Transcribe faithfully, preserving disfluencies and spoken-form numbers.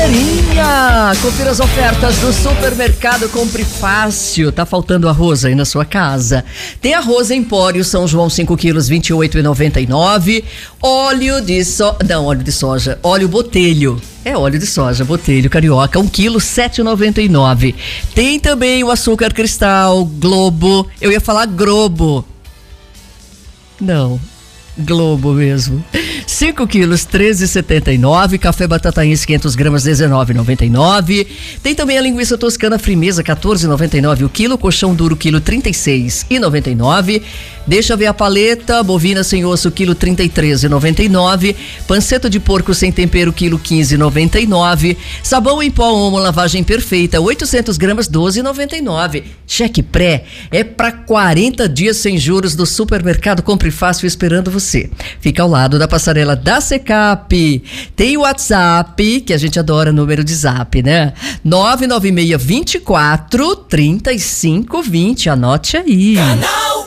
galerinha! Confira as ofertas do Supermercado Compre Fácil. Tá faltando arroz aí na sua casa. Tem arroz Empório São João cinco quilos, vinte e oito reais e noventa e nove centavos. Óleo de soja, não, óleo de soja, óleo Botelho. É óleo de soja, Botelho, Carioca, um quilo, sete reais e noventa e nove centavos. Tem também o açúcar cristal, Globo. Eu ia falar Globo. Não. Globo mesmo. cinco quilos, treze reais e setenta e nove centavos. Café Batataense, quinhentas gramas, dezenove reais e noventa e nove centavos. Tem também a linguiça toscana Frimeza, quatorze reais e noventa e nove centavos o quilo. Colchão duro, quilo, trinta e seis reais e noventa e nove centavos. Deixa ver a paleta. Bovina sem osso, quilo, trinta e três reais e noventa e nove centavos. Panceta de porco sem tempero, quilo, quinze reais e noventa e nove centavos. Sabão em pó Omo, lavagem perfeita, oitocentas gramas, doze reais e noventa e nove centavos. Cheque pré é para quarenta dias sem juros do Supermercado Compre Fácil esperando você. Fica ao lado da passarela da Secap. Tem o WhatsApp, que a gente adora número de zap, né? nove nove seis, vinte e quatro, trinta e cinco, vinte. Anote aí. Canal